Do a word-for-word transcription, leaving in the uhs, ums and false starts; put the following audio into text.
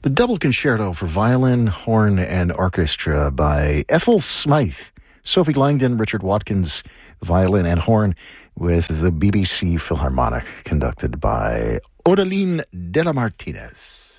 The Double Concerto for Violin, Horn, and Orchestra by Ethel Smythe, Sophie Langdon, Richard Watkins, violin and horn, with the B B C Philharmonic, conducted by Odaline de la Martinez.